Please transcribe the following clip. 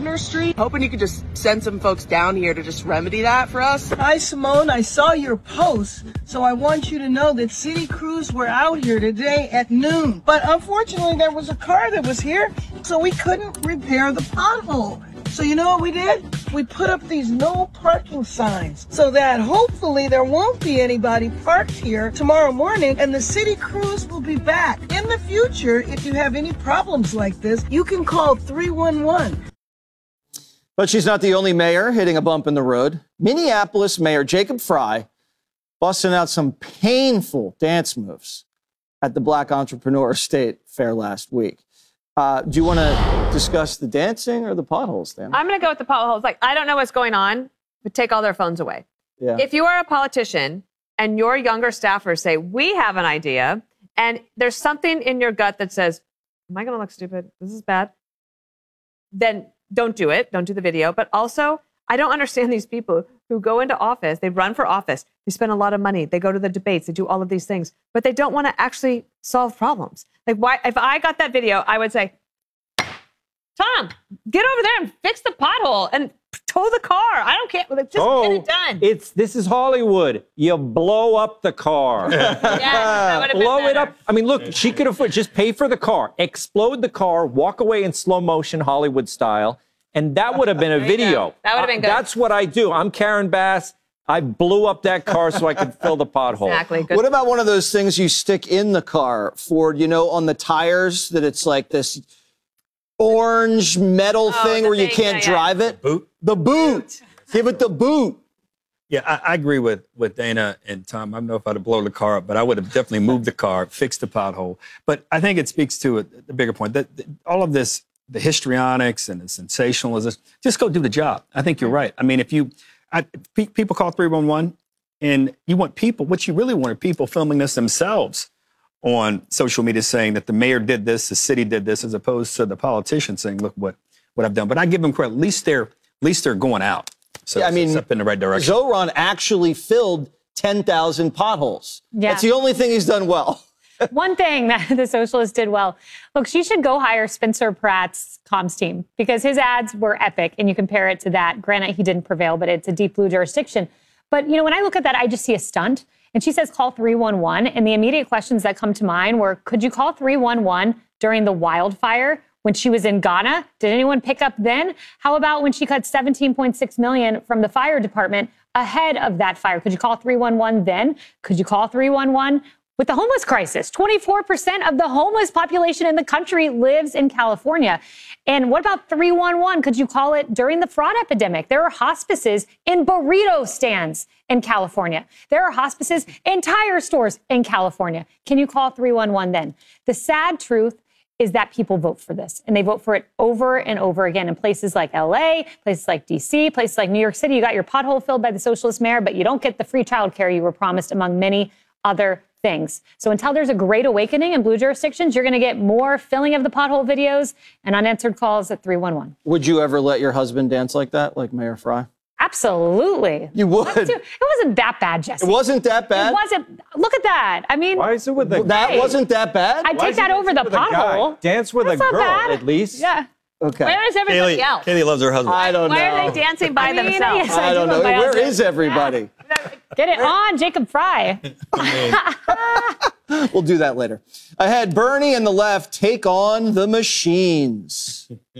Gardner Street. Hoping you could just send some folks down here to just remedy that for us. Hi, Simone. I saw your post, so I want you to know that city crews were out here today at noon. But unfortunately, there was a car that was here, so we couldn't repair the pothole. So you know what we did? We put up these no parking signs so that hopefully there won't be anybody parked here tomorrow morning, and the city crews will be back. In the future, if you have any problems like this, you can call 311. But she's not the only mayor hitting a bump in the road. Minneapolis Mayor Jacob Frey busting out some painful dance moves at the Black Entrepreneur State Fair last week. Do you want to discuss the dancing or the potholes, Dan? I'm going to go with the potholes. Like, I don't know what's going on, but take all their phones away. Yeah. If you are a politician and your younger staffers say, we have an idea, and there's something in your gut that says, am I going to look stupid? This is bad. Then don't do it. Don't do the video. But also, I don't understand these people who go into office. They run for office. They spend a lot of money. They go to the debates. They do all of these things. But they don't want to actually solve problems. Like, why? If I got that video, I would say, Tom, get over there and fix the pothole and tow the car. I don't care. Like, just get it done. This is Hollywood. You blow up the car. That would have been Blow it better. up. I mean, look, she could afford just pay for the car, explode the car, walk away in slow motion, Hollywood style, and that would have been a video. That would have been good. That's what I do. I'm Karen Bass. I blew up that car so I could fill the pothole. Exactly. Good. What about one of those things you stick in the car, Ford, you know, on the tires, that it's like this orange metal thing the where you thing, can't yeah. drive it? Boot. The boot. Give it the boot. Yeah, I agree with Dana and Tom. I don't know if I'd have blown the car up, but I would have definitely moved the car, fixed the pothole. But I think it speaks to the bigger point that all of this, the histrionics and the sensationalism, just go do the job. I think you're right. I mean, people call 311 and you want people, what you really want are people filming this themselves on social media saying that the mayor did this, the city did this, as opposed to the politician saying, look what I've done. But I give them credit. At least they're going out. So Yeah, I mean, it's up in the right direction. Zoran actually filled 10,000 potholes. Yeah. That's the only thing he's done well. One thing that the socialists did well, look, she should go hire Spencer Pratt's comms team because his ads were epic, and you compare it to that. Granted, he didn't prevail, but it's a deep blue jurisdiction. But, you know, when I look at that, I just see a stunt. And she says, call 311. And the immediate questions that come to mind were, could you call 311 during the wildfire when she was in Ghana? Did anyone pick up then? How about when she cut $17.6 million from the fire department ahead of that fire? Could you call 311 then? Could you call 311 with the homeless crisis? 24% of the homeless population in the country lives in California. And what about 311? Could you call it during the fraud epidemic? There are hospices in burrito stands in California. There are hospices in tire stores in California. Can you call 311 then? The sad truth is that people vote for this, and they vote for it over and over again in places like LA, places like DC, places like New York City. You got your pothole filled by the socialist mayor, but you don't get the free childcare you were promised, among many other things. So until there's a great awakening in blue jurisdictions, you're going to get more filling of the pothole videos and unanswered calls at 311. Would you ever let your husband dance like that, like Mayor Frey? Absolutely. You would. It wasn't that bad, Jesse. It wasn't that bad? It wasn't. Look at that. I mean, Why is it with the That wasn't that bad? I'd take that over the pothole. Dance with That's a not girl, bad. at least. Yeah. Okay. Where is everybody else? Kaylee loves her husband. I don't know. Why are they dancing by themselves? Yes, I don't do know. love my Where husband. is everybody? Get it on, Jacob Frey. We'll do that later. Ahead, Bernie and the left take on the machines.